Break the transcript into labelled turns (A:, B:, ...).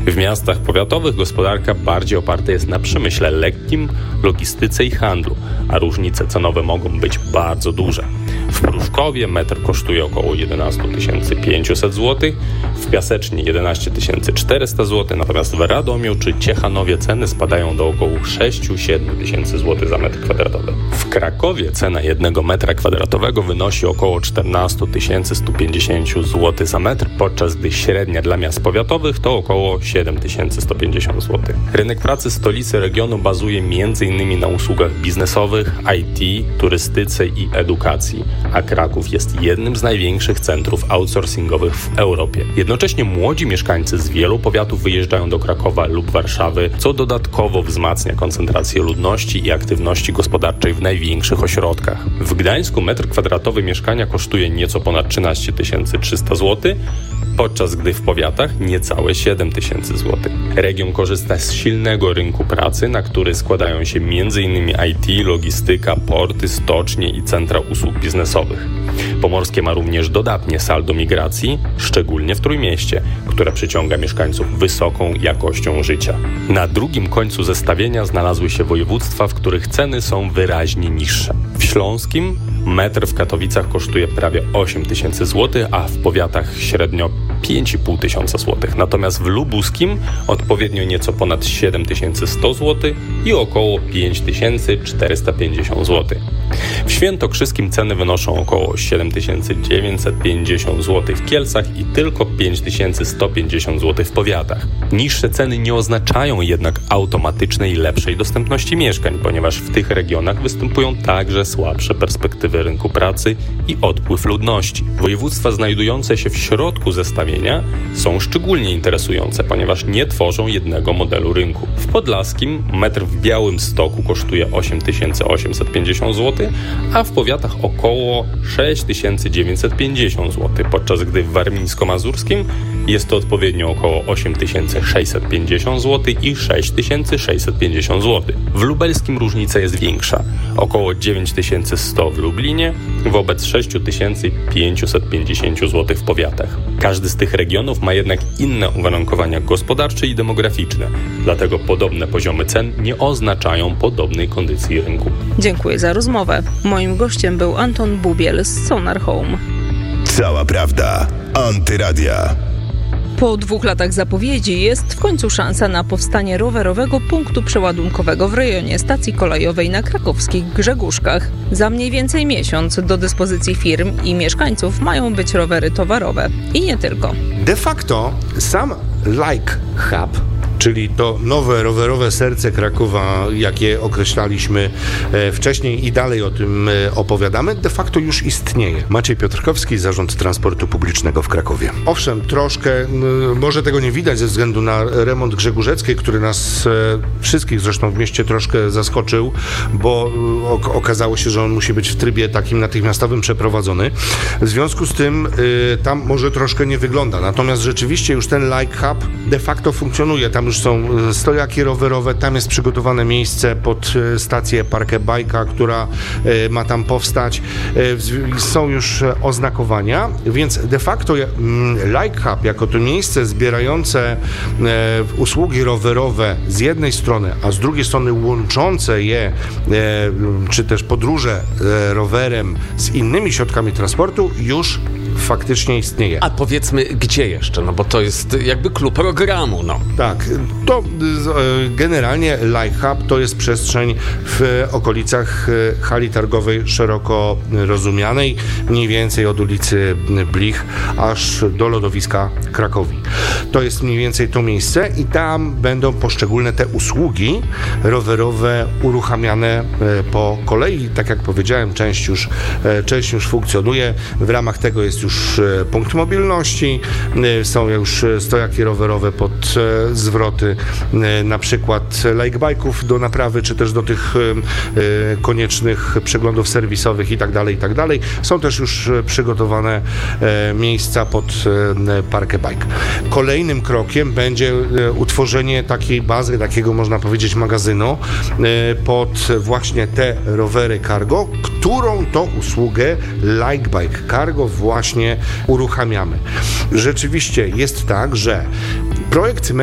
A: W miastach powiatowych gospodarka bardziej oparta jest na przemyśle lekkim, logistyce i handlu, a różnice cenowe mogą być bardzo duże. W Pruszkowie metr kosztuje około 11 500 zł, w Piasecznie 11 400 zł, natomiast w Radomiu czy Ciechanowie ceny spadają do około 6-7 tysięcy zł za metr kwadratowy. W Krakowie cena 1 metra kwadratowego wynosi około 14 150 zł za metr, podczas gdy średnia dla miast powiatowych to około 7 150 zł. Rynek pracy stolicy regionu bazuje m.in. na usługach biznesowych, IT, turystyce i edukacji, a Kraków jest jednym z największych centrów outsourcingowych w Europie. Jednocześnie młodzi mieszkańcy z wielu powiatów wyjeżdżają do Krakowa lub Warszawy, co dodatkowo wzmacnia koncentrację ludności i aktywności gospodarczej w największych ośrodkach. W Gdańsku metr kwadratowy mieszkania kosztuje nieco ponad 13 300 zł, podczas gdy w powiatach niecałe 7 tysięcy zł. Region korzysta z silnego rynku pracy, na który składają się m.in. IT, logistyka, porty, stocznie i centra usług biznesowych. Pomorskie ma również dodatnie saldo migracji, szczególnie w Trójmieście, które przyciąga mieszkańców wysoką jakością życia. Na drugim końcu zestawienia znalazły się województwa, w których ceny są wyraźnie niższe. W Śląskim metr w Katowicach kosztuje prawie 8 tysięcy zł, a w powiatach średnio 5,5 tysiąca złotych. Natomiast w Lubuskim odpowiednio nieco ponad 7100 zł i około 5450 zł. W Świętokrzyskim ceny wynoszą około 7950 zł w Kielcach i tylko 5150 zł w powiatach. Niższe ceny nie oznaczają jednak automatycznej lepszej dostępności mieszkań, ponieważ w tych regionach występują także słabsze perspektywy rynku pracy i odpływ ludności. Województwa znajdujące się w środku zestawienia są szczególnie interesujące, ponieważ nie tworzą jednego modelu rynku. W Podlaskim metr w Białymstoku kosztuje 8850 zł, a w powiatach około 6950 zł, podczas gdy w Warmińsko-Mazurskim jest to odpowiednio około 8650 zł i 6650 zł. W Lubelskim różnica jest większa, około 9100 w Lublinie wobec 6550 zł w powiatach. Każdy z tych regionów ma jednak inne uwarunkowania gospodarcze i demograficzne, dlatego podobne poziomy cen nie oznaczają podobnej kondycji rynku.
B: Dziękuję za rozmowę. Moim gościem był Anton Bubiel z Sonar Home.
C: Cała prawda. Antyradia.
B: Po 2 latach zapowiedzi jest w końcu szansa na powstanie rowerowego punktu przeładunkowego w rejonie stacji kolejowej na krakowskich Grzegórzkach. Za mniej więcej miesiąc do dyspozycji firm i mieszkańców mają być rowery towarowe. I nie tylko.
D: De facto sam Like Hub, czyli to nowe rowerowe serce Krakowa, jakie określaliśmy wcześniej i dalej o tym opowiadamy, de facto już istnieje. Maciej Piotrkowski, Zarząd Transportu Publicznego w Krakowie. Owszem, troszkę, może tego nie widać ze względu na remont Grzegórzeckiej, który nas wszystkich zresztą w mieście troszkę zaskoczył, bo okazało się, że on musi być w trybie takim natychmiastowym przeprowadzony. W związku z tym tam może troszkę nie wygląda. Natomiast rzeczywiście już ten Like Hub de facto funkcjonuje. Tam już są stojaki rowerowe, tam jest przygotowane miejsce pod stację Parkę Bajka, która ma tam powstać. Są już oznakowania, więc de facto Like Hub jako to miejsce zbierające usługi rowerowe z jednej strony, a z drugiej strony łączące je, czy też podróże rowerem z innymi środkami transportu już faktycznie istnieje.
E: A powiedzmy, gdzie jeszcze? No bo to jest jakby klub programu, no.
D: Tak, to generalnie Like Hub to jest przestrzeń w okolicach hali targowej szeroko rozumianej, mniej więcej od ulicy Blich aż do lodowiska Krakowi. To jest mniej więcej to miejsce i tam będą poszczególne te usługi rowerowe uruchamiane po kolei. Tak jak powiedziałem, część już funkcjonuje. W ramach tego jest już punkt mobilności, są już stojaki rowerowe pod zwroty, na przykład like bike'ów do naprawy, czy też do tych koniecznych przeglądów serwisowych i tak dalej. Są też już przygotowane miejsca pod Parkę Bike. Kolejnym krokiem będzie utworzenie takiej bazy, takiego można powiedzieć magazynu pod właśnie te rowery cargo, którą to usługę Like Bike Cargo właśnie uruchamiamy. Rzeczywiście jest tak, że projekt